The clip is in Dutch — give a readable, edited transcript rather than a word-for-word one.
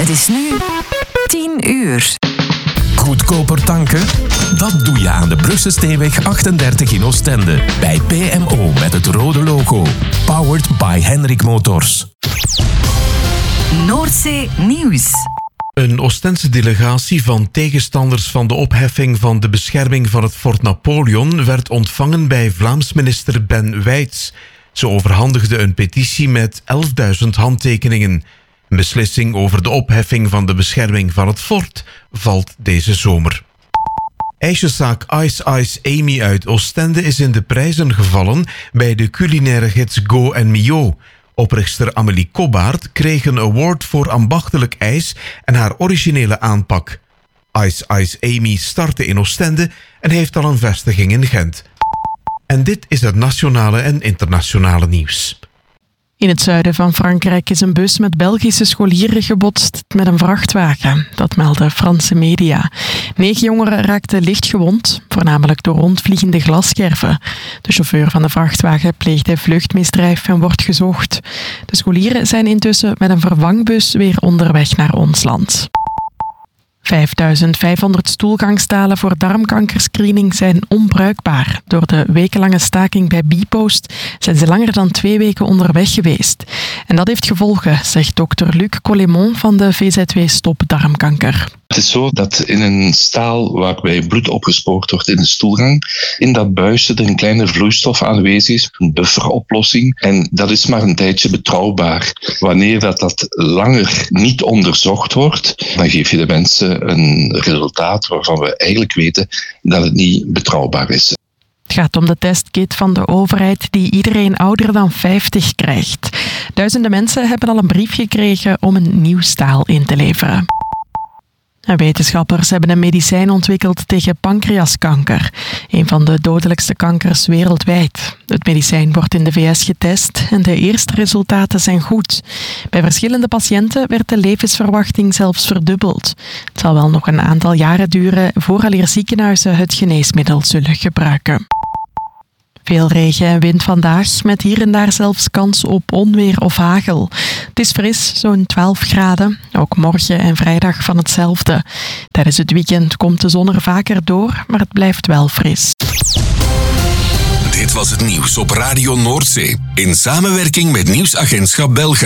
Het is nu 10 uur. Goedkoper tanken? Dat doe je aan de Brugse-Steenweg 38 in Oostende. Bij PMO met het rode logo. Powered by Henrik Motors. Noordzee Nieuws. Een Oostense delegatie van tegenstanders van de opheffing van de bescherming van het Fort Napoleon werd ontvangen bij Vlaams minister Ben Wijts. Ze overhandigde een petitie met 11.000 handtekeningen. Een beslissing over de opheffing van de bescherming van het fort valt deze zomer. IJsjeszaak Ice Ice Amy uit Oostende is in de prijzen gevallen bij de culinaire gids Go & Mio. Oprichter Amélie Kobbaert kreeg een award voor ambachtelijk ijs en haar originele aanpak. Ice Ice Amy startte in Oostende en heeft al een vestiging in Gent. En dit is het nationale en internationale nieuws. In het zuiden van Frankrijk is een bus met Belgische scholieren gebotst met een vrachtwagen. Dat melden Franse media. 9 jongeren raakten licht gewond, voornamelijk door rondvliegende glasscherven. De chauffeur van de vrachtwagen pleegde vluchtmisdrijf en wordt gezocht. De scholieren zijn intussen met een vervangbus weer onderweg naar ons land. 5.500 stoelgangstalen voor darmkankerscreening zijn onbruikbaar. Door de wekenlange staking bij Bipost zijn ze langer dan 2 weken onderweg geweest. En dat heeft gevolgen, zegt dokter Luc Collemont van de VZW Stop Darmkanker. Het is zo dat in een staal waarbij bloed opgespoord wordt in de stoelgang, in dat buisje er een kleine vloeistof aanwezig is, een bufferoplossing. En dat is maar een tijdje betrouwbaar. Wanneer dat langer niet onderzocht wordt, dan geef je de mensen een resultaat waarvan we eigenlijk weten dat het niet betrouwbaar is. Het gaat om de testkit van de overheid die iedereen ouder dan 50 krijgt. Duizenden mensen hebben al een brief gekregen om een nieuw staal in te leveren. Wetenschappers hebben een medicijn ontwikkeld tegen pancreaskanker, een van de dodelijkste kankers wereldwijd. Het medicijn wordt in de VS getest en de eerste resultaten zijn goed. Bij verschillende patiënten werd de levensverwachting zelfs verdubbeld. Het zal wel nog een aantal jaren duren vooraleer ziekenhuizen het geneesmiddel zullen gebruiken. Veel regen en wind vandaag, met hier en daar zelfs kans op onweer of hagel. Het is fris, zo'n 12 graden. Ook morgen en vrijdag van hetzelfde. Tijdens het weekend komt de zon er vaker door, maar het blijft wel fris. Dit was het nieuws op Radio Noordzee. In samenwerking met Nieuwsagentschap Belga.